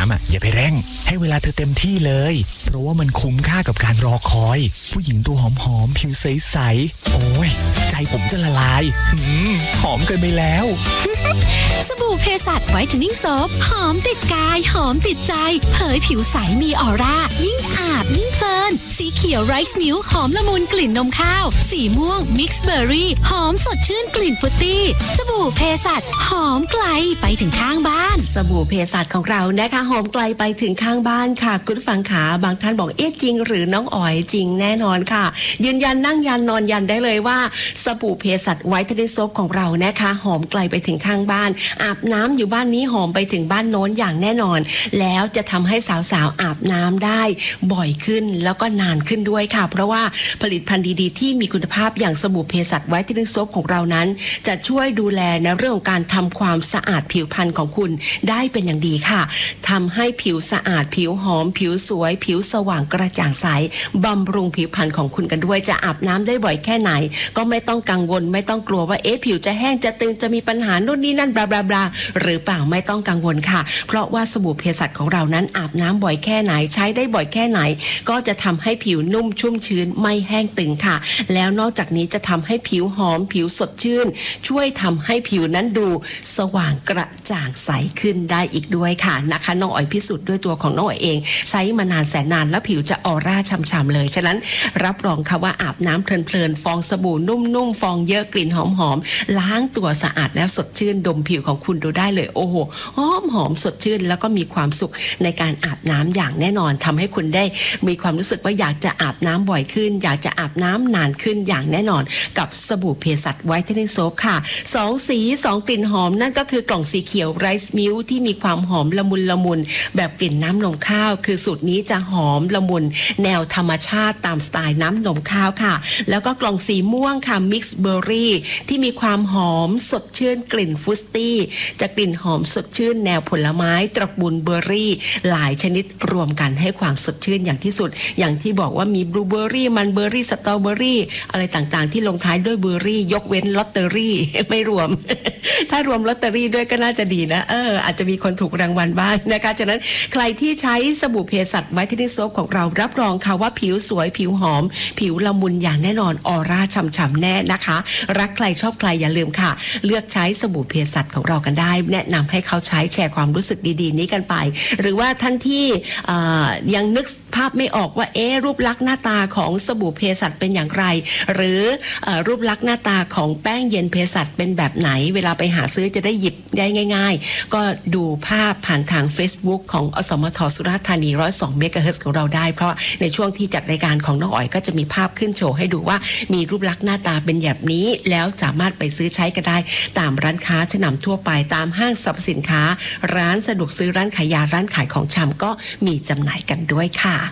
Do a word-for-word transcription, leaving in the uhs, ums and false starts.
ำอ่ะอย่าไปเร่งให้เวลาเธอเต็มที่เลยเพราะว่ามันคุ้มค่ากับการรอคอยผู้หญิงตัวหอมๆผิวใสๆโอ้ยใจผมจะละลายหืมหอมเกินไปแล้วสบู่เพสัชไวท์เทนนิ่งโซฟหอมติดกายหอมติดใจเผยผิวใสมีออร่ายิ่งอาบยิ่งเพลินสีเขียวไรซ์มิลค์หอมละมุนกลิ่นนมข้าวสีม่วงมิกซ์เบอร์รี่หอมสดชื่นกลิ่นฟรุตตี้สบู่เพสัชหอมไกลไปถึงข้างบ้านสบู่เภสัชของเรานะคะหอมไกลไปถึงข้างบ้านค่ะคุณผู้ฟังขาบางท่านบอกเอ๊ะจริงหรือน้องอ๋อยจริงแน่นอนค่ะยืนยันนั่งยันนอนยันได้เลยว่าสบู่เภสัชไวท์เทนนิ่งโซฟของเรานะคะหอมไกลไปถึงข้างบ้านอาบน้ำอยู่บ้านนี้หอมไปถึงบ้านโน้นอย่างแน่นอนแล้วจะทำให้สาวๆอาบน้ำได้บ่อยขึ้นแล้วก็นานขึ้นด้วยค่ะเพราะว่าผลิตภัณฑ์ดีๆที่มีคุณภาพอย่างสบู่เภสัชไวท์เทนนิ่งโซฟของเรานั้นจะช่วยดูแลในเรื่องของการทำความสะอาดผิวพรรณของคุณได้เป็นอย่างดีค่ะทำให้ผิวสะอาดผิวหอมผิวสวยผิวสว่างกระจ่างใสบำรุงผิวพรรณของคุณกันด้วยจะอาบน้ำได้บ่อยแค่ไหนก็ไม่ต้องกังวลไม่ต้องกลัวว่าเอ๊ะผิวจะแห้งจะตึงจะมีปัญหาโน่นนี่นั่นบลาบลาบลาหรือเปล่าไม่ต้องกังวลค่ะเพราะว่าสบู่เภสัชของเรานั้นอาบน้ำบ่อยแค่ไหนใช้ได้บ่อยแค่ไหนก็จะทำให้ผิวนุ่มชุ่มชื้นไม่แห้งตึงค่ะแล้วนอกจากนี้จะทำให้ผิวหอมผิวสดชื่นช่วยทำให้ผิวนั้นดูสว่างกระจ่างใสขึ้นได้อีกด้วยค่ะนะคะน้องอ๋อยพิสูจน์ด้วยตัวของน้องอ๋อยเองใช้มานานแสนนานแล้วผิวจะออร่าช่ำๆเลยฉะนั้นรับรองค่ะว่าอาบน้ำเพลินๆฟองสบู่นุ่มๆฟองเยอะกลิ่นหอมๆล้างตัวสะอาดแล้วสดชื่นดมผิวของคุณดูได้เลยโอ้โหหอมหอมสดชื่นแล้วก็มีความสุขในการอาบน้ำอย่างแน่นอนทำให้คุณได้มีความรู้สึกว่าอยากจะอาบน้ำบ่อยขึ้นอยากจะอาบน้ำนานขึ้นอย่างแน่นอนกับสบู่เภสัชไวท์เทนนิ่งโซฟค่ะสองสีสองกลิ่นหอมนั่นก็คือกล่องสีเขียวไรซ์มิลค์ที่มีความหอมละมุนละมุนแบบกลิ่นน้ำนมข้าวคือสูตรนี้จะหอมละมุนแนวธรรมชาติตามสไตล์น้ำนมข้าวค่ะแล้วก็กล่องสีม่วงค่ะมิกซ์เบอร์รี่ที่มีความหอมสดชื่นกลิ่นฟรุตตี้จะกลิ่นหอมสดชื่นแนวผลไม้ตระกูลเบอร์รี่หลายชนิดรวมกันให้ความสดชื่นอย่างที่สุดอย่างที่บอกว่ามีบลูเบอร์รี่มันเบอร์รี่สตรอเบอร์รี่อะไรต่างๆที่ลงท้ายด้วยเบอร์รี่ยกเว้นลอตเตอรี่ไม่รวม ถ้ารวมลอตเตอรี่ด้วยก็น่าจะดีนะเอออาจจะมีคนถูกรางวัลบ้างนะคะฉะนั้นใครที่ใช้สบู่เภสัชไวท์เทนนิ่งโซฟของเรารับรองค่ะว่าผิวสวยผิวหอมผิวละมุนอย่างแน่นอนออร่าฉ่ำๆแน่นะคะรักใครชอบใครอย่าลืมค่ะเลือกใช้สบู่เภสัชของเรากันได้แนะนำให้เขาใช้แชร์ความรู้สึกดีๆนี้กันไปหรือว่าท่านที่ยังนึกภาพไม่ออกว่าเอ๊ะรูปลักษณ์หน้าตาของสบู่เภสัชเป็นอย่างไรหรือรูปลักษณ์หน้าตาของแป้งเย็นเภสัชเป็นแบบไหนเวลาไปหาซื้อจะได้หยิบได้ง่ายๆก็ดูภาพผ่านทาง Facebook ของอสมทสุราษฎร์ธานีหนึ่งร้อยสองเมกะเฮิรตซ์ของเราได้เพราะในช่วงที่จัดรายการของน้องอ๋อยก็จะมีภาพขึ้นโชว์ให้ดูว่ามีรูปลักษณ์หน้าตาเป็นแบบนี้แล้วสามารถไปซื้อใช้ก็ได้ตามร้านค้าชั้นนำทั่วไปตามห้างสรรพสินค้าร้านสะดวกซื้อร้านขายยาร้านขายของชำก็มีจำหน่ายกันด้วยค่ะ